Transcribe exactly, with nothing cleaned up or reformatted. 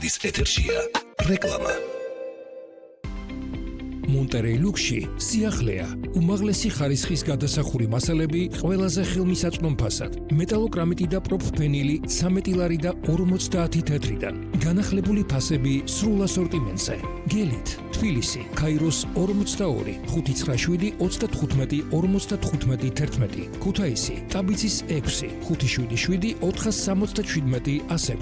ის ეთერშია რეკლამა. Monterey Luxi სიახლეა. უმაღლესი ხარისხის გადასახური მასალები ყველაზე ხელმისაწვდომ ფასად. მეტალოკრამიტი და პროფფენილი ცამეტი ლარი და ორმოცდაათი თეთრიდან. განახლებული ფასები სრულ ასორტიმენტზე. გელით, თბილისი, ქაიროს ორმოცდაორი, ხუთი ცხრა შვიდი ოცდათხუთმეტი ორმოცდათხუთმეტი თერთმეტი. ქუთაისი, ტაბიცის ექვსი, ხუთი შვიდი შვიდი ოთხას სამოცდაშვიდმეტი ასექვსი.